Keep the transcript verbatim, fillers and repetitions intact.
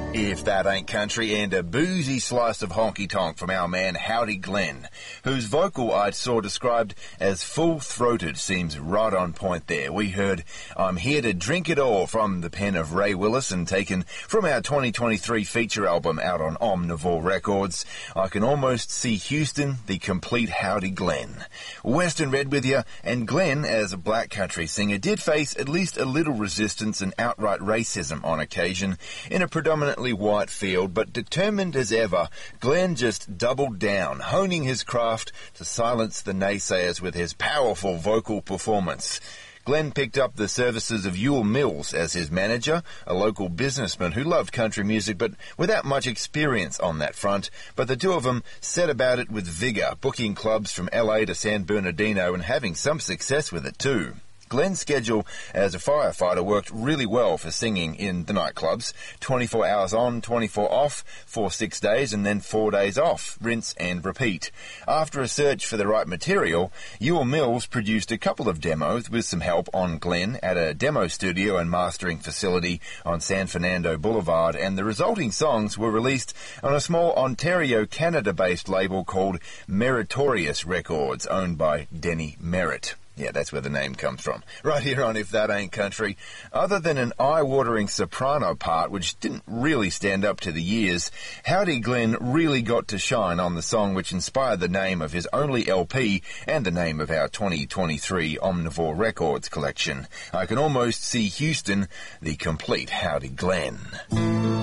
If that ain't country, and a boozy slice of honky-tonk from our man Howdy Glenn, whose vocal I saw described as full-throated seems right on point there. We heard I'm Here to Drink It All from the pen of Ray Willis and taken from our twenty twenty-three feature album out on Omnivore Records. I Can Almost See Houston, the complete Howdy Glenn. Western Red with you, and Glenn, as a black country singer, did face at least a little resistance and outright racism on occasion in a predominantly white field, but determined as ever, Glenn just doubled down, honing his craft to silence the naysayers with his powerful vocal performance. Glenn picked up the services of Yule Mills as his manager, a local businessman who loved country music but without much experience on that front, but the two of them set about it with vigour, booking clubs from L A to San Bernardino and having some success with it too. Glenn's schedule as a firefighter worked really well for singing in the nightclubs. twenty-four hours on, twenty-four off, for six days and then four days off, rinse and repeat. After a search for the right material, Yule Mills produced a couple of demos with some help on Glenn at a demo studio and mastering facility on San Fernando Boulevard, and the resulting songs were released on a small Ontario, Canada-based label called Meritorious Records, owned by Denny Merritt. Yeah, that's where the name comes from. Right here on If That Ain't Country. Other than an eye-watering soprano part, which didn't really stand up to the years, Howdy Glenn really got to shine on the song which inspired the name of his only L P and the name of our twenty twenty-three Omnivore Records collection. I Can Almost See Houston, the complete Howdy Glenn.